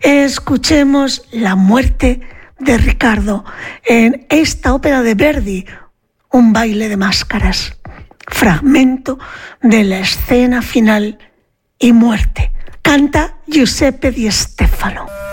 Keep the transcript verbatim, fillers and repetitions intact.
Escuchemos la muerte de Ricardo en esta ópera de Verdi, Un baile de máscaras, fragmento de la escena final y muerte. Canta Giuseppe Di Stefano.